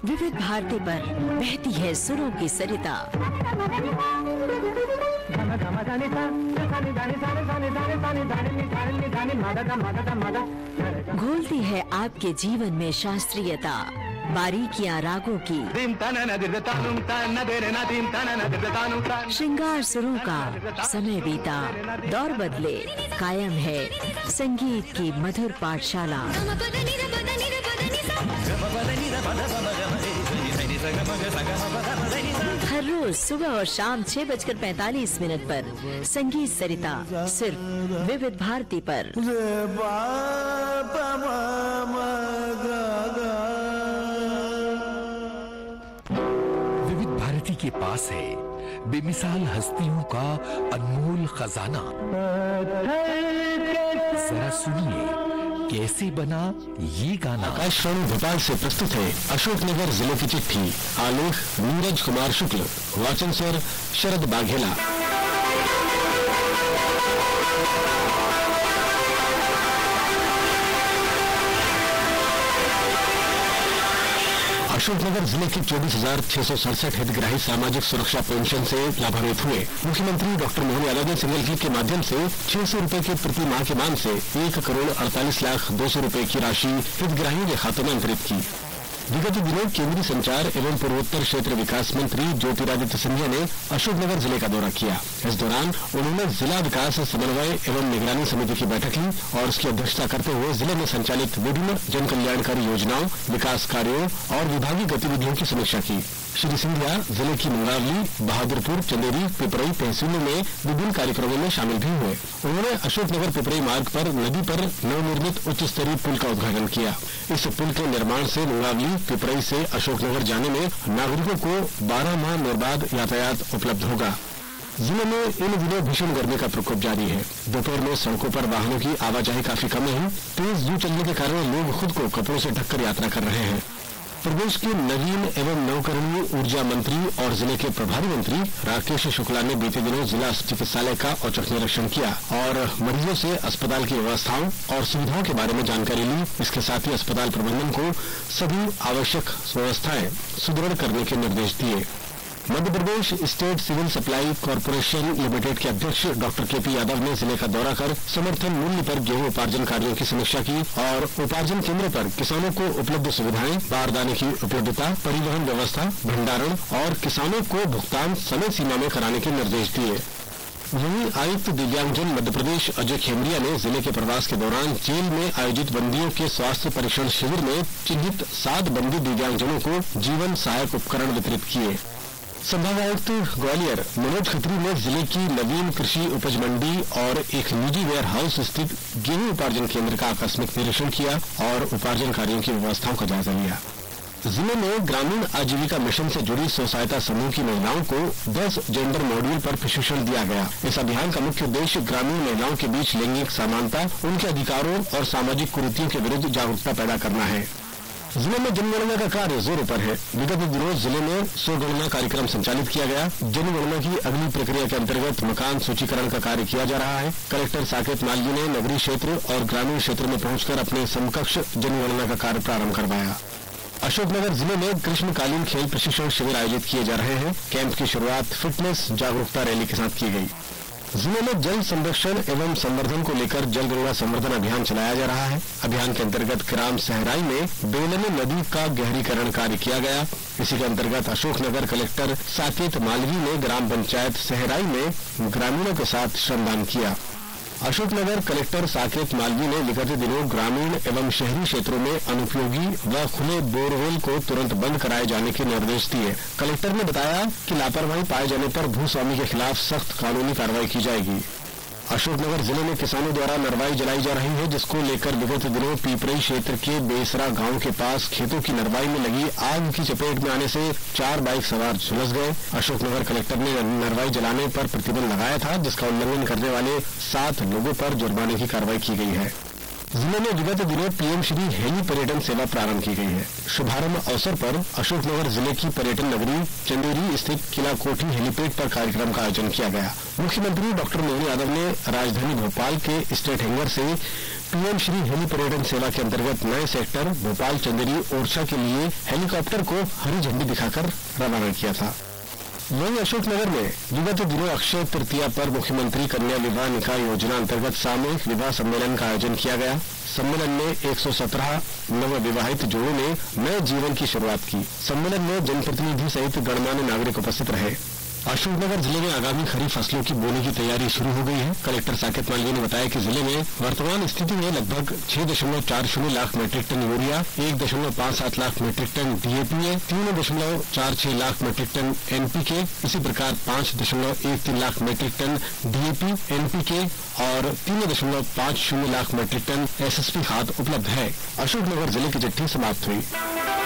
विविध भारती पर बहती है सुरों की सरिता। घोलती है आपके जीवन में शास्त्रीयता, बारीकियां रागों की, श्रृंगार सुरों का। समय बीता, दौर बदले, कायम है संगीत की मधुर पाठशाला। हर रोज सुबह और शाम 6:45 पर संगीत सरिता, सिर्फ विविध भारती पर। विविध भारती के पास है बेमिसाल हस्तियों का अनमोल खजाना। जरा सुनिए कैसे बना ये गाना। आकाशवाणी भोपाल से प्रस्तुत है अशोकनगर जिले की चिट्ठी। आलेख नीरज कुमार शुक्ल, वाचन स्वर शरद बाघेला। अशोकनगर जिले के 24,667 हितग्राही सामाजिक सुरक्षा पेंशन से लाभान्वित हुए। मुख्यमंत्री डॉक्टर मोहन यादव ने सिंगल क्लिक के माध्यम से 600 रुपए के प्रति माह के मान से 1,48,02,00,000 रुपए की राशि हितग्राहियों के खातों में अंतरित की। विगत दिनों केंद्रीय संचार एवं पूर्वोत्तर क्षेत्र विकास मंत्री ज्योतिरादित्य सिंधिया ने अशोकनगर जिले का दौरा किया। इस दौरान उन्होंने जिला विकास समन्वय एवं निगरानी समिति की बैठक ली और उसकी अध्यक्षता करते हुए जिले में संचालित विभिन्न जन कल्याणकारी योजनाओं, विकास कार्यों और विभागीय गतिविधियों की समीक्षा की। श्री सिंधिया जिले की मंगावली, बहादुरपुर, चंदेरी, पिपरई तहसीलों में विभिन्न कार्यक्रमों में शामिल भी हुए। उन्होंने अशोकनगर पिपरई मार्ग पर नदी पर नवनिर्मित उच्च स्तरीय पुल का उद्घाटन किया। इस पुल के निर्माण से मंगावली, पिपरई से अशोकनगर जाने में नागरिकों को 12 माह निर्बाध यातायात उपलब्ध होगा। जिले में इन दिनों भीषण गर्मी का प्रकोप जारी है। दोपहर में सड़कों पर वाहनों की आवाजाही काफी कम है। तेज लू चलने के कारण लोग खुद को कपड़ों से ढककर यात्रा कर रहे हैं। प्रदेश के नवीन एवं नवकरणीय ऊर्जा मंत्री और जिले के प्रभारी मंत्री राकेश शुक्ला ने बीते दिनों जिला चिकित्सालय का औचक निरीक्षण किया और मरीजों से अस्पताल की व्यवस्थाओं और सुविधाओं के बारे में जानकारी ली। इसके साथ ही अस्पताल प्रबंधन को सभी आवश्यक व्यवस्थाएं सुदृढ़ करने के निर्देश दिए। Madhya Pradesh state civil supply corporation limited के अध्यक्ष डॉक्टर केपी यादव ने जिले का दौरा कर समर्थन मूल्य पर गेहूं उपार्जन कार्यों की समीक्षा की और उपार्जन केंद्रों पर किसानों को उपलब्ध सुविधाएं, बारदाने की उपलब्धता, परिवहन व्यवस्था, भंडारण और किसानों को भुगतान समय सीमा में कराने के निर्देश दिए। वहीं आयुक्त दिव्यांगजन मध्य प्रदेश अजय खेमरिया ने जिले के प्रवास के दौरान जेल में आयोजित बंदियों के स्वास्थ्य परीक्षण शिविर में चिन्हित 7 बंदी दिव्यांगजनों को जीवन सहायक उपकरण वितरित किए। संभागायुक्त ग्वालियर मनोज खत्री ने जिले की नवीन कृषि उपज मंडी और एक निजी वेयर हाउस स्थित गेहूं उपार्जन केंद्र का आकस्मिक निरीक्षण किया और उपार्जन कार्यों की व्यवस्थाओं का जायजा लिया। जिले में ग्रामीण आजीविका मिशन से जुड़ी स्व सहायता समूह की महिलाओं को 10 जेंडर मॉड्यूल पर प्रशिक्षण दिया गया। इस अभियान का मुख्य उद्देश्य ग्रामीण महिलाओं के बीच लैंगिक समानता, उनके अधिकारों और सामाजिक कुरीतियों के विरुद्ध जागरूकता पैदा करना है। जिले में जनगणना का कार्य जोरों पर है। विगत दिनों जिले में स्वगणना कार्यक्रम संचालित किया गया। जनगणना की अगली प्रक्रिया के अंतर्गत मकान सूचीकरण का कार्य किया जा रहा है। कलेक्टर साकेत मालवी ने नगरीय क्षेत्र और ग्रामीण क्षेत्र में पहुंचकर अपने समकक्ष जनगणना का कार्य प्रारंभ करवाया। अशोकनगर जिले में ग्रीष्मकालीन खेल प्रशिक्षण शिविर आयोजित किए जा रहे हैं। कैंप की शुरुआत फिटनेस जागरूकता रैली के साथ की गई। जिले में जल संरक्षण एवं संवर्धन को लेकर जल गंगा संवर्धन अभियान चलाया जा रहा है। अभियान के अंतर्गत ग्राम सहराई में बेलनी नदी का गहरीकरण कार्य किया गया। इसी के अंतर्गत अशोकनगर कलेक्टर साकेत मालवी ने ग्राम पंचायत सहराई में ग्रामीणों के साथ श्रमदान किया। अशोकनगर कलेक्टर साकेत मालवी ने विगत दिनों ग्रामीण एवं शहरी क्षेत्रों में अनुपयोगी व खुले बोरवेल को तुरंत बंद कराए जाने के निर्देश दिए। कलेक्टर ने बताया कि लापरवाही पाए जाने पर भूस्वामी के खिलाफ सख्त कानूनी कार्रवाई की जाएगी। अशोकनगर जिले में किसानों द्वारा नरवाई जलाई जा रही है, जिसको लेकर विगत दिनों पिपरई क्षेत्र के बेसरा गांव के पास खेतों की नरवाई में लगी आग की चपेट में आने से 4 बाइक सवार झुलस गए। अशोकनगर कलेक्टर ने नरवाई जलाने पर प्रतिबंध लगाया था, जिसका उल्लंघन करने वाले 7 लोगों पर जुर्माने की कार्रवाई की गई है। जिले में विगत दिनों पीएम श्री हेली पर्यटन सेवा प्रारंभ की गई है। शुभारंभ अवसर पर अशोकनगर जिले की पर्यटन नगरी चंदेरी स्थित किला कोठी हेलीपैड पर कार्यक्रम का आयोजन किया गया। मुख्यमंत्री डॉक्टर मोहन यादव ने राजधानी भोपाल के स्टेट हैंगर से पीएम श्री हेली पर्यटन सेवा के अंतर्गत नए सेक्टर भोपाल चंदेरी ओरछा के लिए हेलीकॉप्टर को हरी झंडी दिखाकर रवाना किया था। वहीं अशोकनगर में विगत दिनों अक्षय तृतीया पर मुख्यमंत्री कन्या विवाह निकाह योजना अंतर्गत सामूहिक विवाह सम्मेलन का आयोजन किया गया। सम्मेलन में 117 नव विवाहित जोड़ों ने नए जीवन की शुरुआत की। सम्मेलन में जनप्रतिनिधि सहित गणमान्य नागरिक उपस्थित रहे। अशोकनगर जिले में आगामी खरीफ फसलों की बोने की तैयारी शुरू हो गई है। कलेक्टर साकेत मालवीय ने बताया कि जिले में वर्तमान स्थिति में लगभग 6.40 lakh metric ton urea, 1.57 lakh metric ton DAP, 3.46 lakh metric ton NPK, इसी प्रकार 5.13 lakh metric ton DAP, NPK और 3.50 लाख मीट्रिक टन एसएसपी खाद उपलब्ध है। अशोकनगर जिले की चिट्ठी समाप्त हुई।